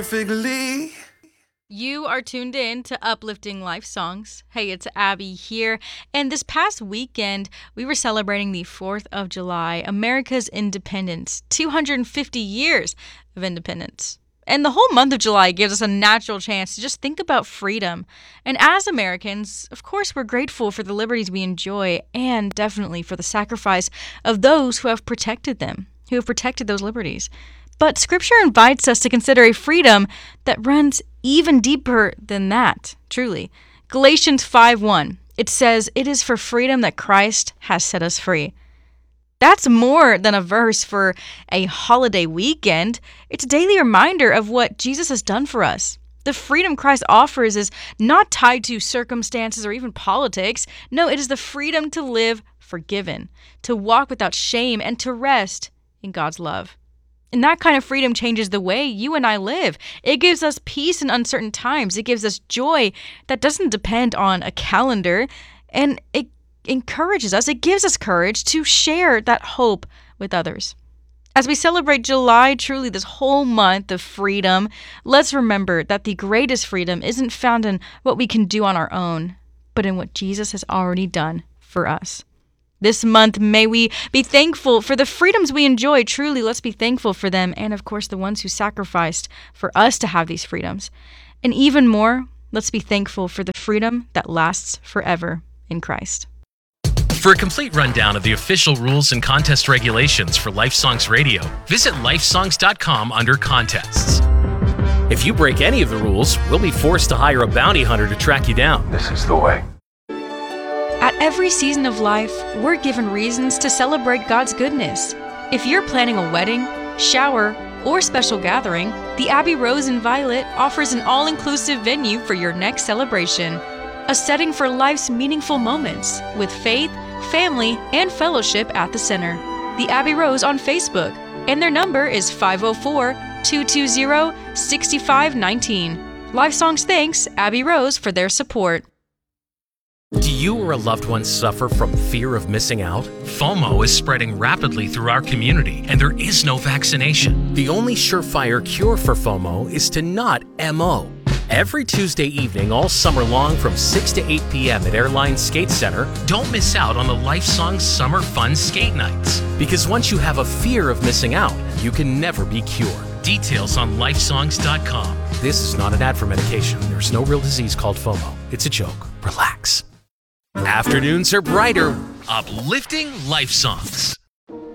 Perfectly. You are tuned in to Uplifting Life Songs. Hey, it's Abby here. And this past weekend, we were celebrating the 4th of July, America's independence, 250 years of independence. And the whole month of July gives us a natural chance to just think about freedom. And as Americans, of course, we're grateful for the liberties we enjoy and definitely for the sacrifice of those who have protected them, who have protected those liberties. But Scripture invites us to consider a freedom that runs even deeper than that, truly. Galatians 5:1, it says, "It is for freedom that Christ has set us free." That's more than a verse for a holiday weekend. It's a daily reminder of what Jesus has done for us. The freedom Christ offers is not tied to circumstances or even politics. No, it is the freedom to live forgiven, to walk without shame, and to rest in God's love. And that kind of freedom changes the way you and I live. It gives us peace in uncertain times. It gives us joy that doesn't depend on a calendar. And it encourages us, it gives us courage to share that hope with others. As we celebrate July, truly this whole month of freedom, let's remember that the greatest freedom isn't found in what we can do on our own, but in what Jesus has already done for us. This month, may we be thankful for the freedoms we enjoy. Truly, let's be thankful for them and, of course, the ones who sacrificed for us to have these freedoms. And even more, let's be thankful for the freedom that lasts forever in Christ. For a complete rundown of the official rules and contest regulations for Lifesongs Radio, visit lifesongs.com under Contests. If you break any of the rules, we'll be forced to hire a bounty hunter to track you down. This is the way. At every season of life, we're given reasons to celebrate God's goodness. If you're planning a wedding, shower, or special gathering, the Abbey Rose in Violet offers an all-inclusive venue for your next celebration. A setting for life's meaningful moments, with faith, family, and fellowship at the center. The Abbey Rose on Facebook, and their number is 504-220-6519. Lifesongs thanks Abbey Rose for their support. Do you or a loved one suffer from fear of missing out? FOMO is spreading rapidly through our community, and there is no vaccination. The only surefire cure for FOMO is to not MO. Every Tuesday evening all summer long from 6 to 8 p.m. at Airline Skate Center, don't miss out on the Lifesongs Summer Fun Skate Nights. Because once you have a fear of missing out, you can never be cured. Details on lifesongs.com. This is not an ad for medication. There's no real disease called FOMO. It's a joke. Relax. Afternoons are brighter. Uplifting Life Songs.